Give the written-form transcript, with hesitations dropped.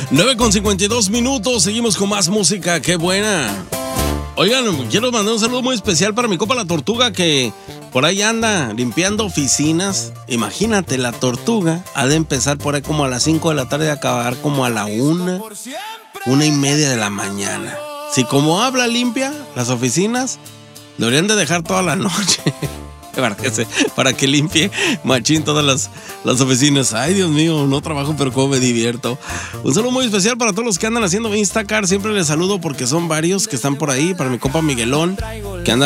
9:52, seguimos con más música, qué buena. Oigan, quiero mandar un saludo muy especial para mi compa La Tortuga, que por ahí anda limpiando oficinas. Imagínate, La Tortuga ha de empezar por ahí como a las 5 de la tarde y acabar como a la 1:30 de la mañana. Si como habla limpia las oficinas, deberían de dejar toda la noche para que limpie machín todas las oficinas. Ay, Dios mío, no trabajo, pero cómo me divierto. Un saludo muy especial para todos los que andan haciendo Instacar. Siempre les saludo porque son varios que están por ahí. Para mi compa Miguelón, que anda